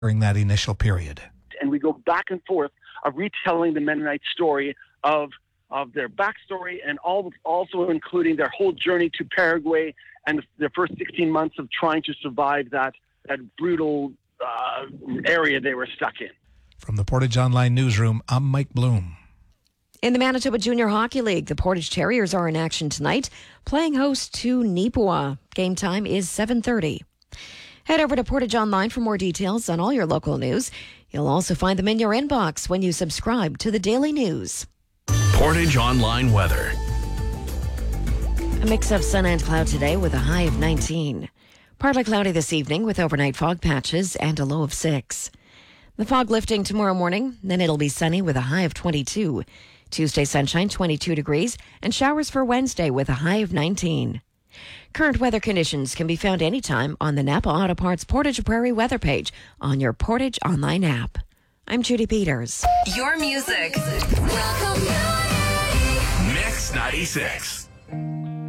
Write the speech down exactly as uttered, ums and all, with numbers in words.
during that initial period. And we go back and forth of retelling the Mennonite story of of their backstory and all, also including their whole journey to Paraguay and their first sixteen months of trying to survive that, that brutal uh, area they were stuck in. From the Portage Online Newsroom, I'm Mike Bloom. In the Manitoba Junior Hockey League, the Portage Terriers are in action tonight, playing host to Nipawin. Game time is seven thirty. Head over to Portage Online for more details on all your local news. You'll also find them in your inbox when you subscribe to the Daily News. Portage Online weather. A mix of sun and cloud today with a high of nineteen. Partly cloudy this evening with overnight fog patches and a low of six. The fog lifting tomorrow morning, then it'll be sunny with a high of twenty-two. Tuesday sunshine, twenty-two degrees, and showers for Wednesday with a high of nineteen. Current weather conditions can be found anytime on the Napa Auto Parts Portage Prairie weather page on your Portage Online app. I'm Judy Peters. Your music. Mix ninety-six.